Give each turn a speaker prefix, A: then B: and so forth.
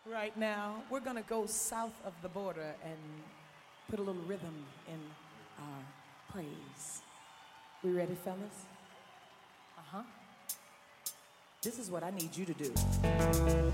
A: Right now, we're gonna go south of the border and put a little rhythm in our praise. We ready, fellas? Uh-huh. This is what I need you to do.